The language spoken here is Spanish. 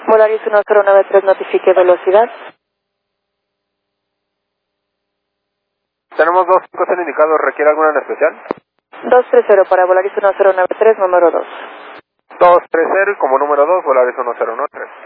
Volaris 1093, notifique velocidad. Tenemos 2 en indicado, ¿requiere alguna en especial? 230 para Volaris 1093, número 2. 230 y como número 2, Volaris 1093.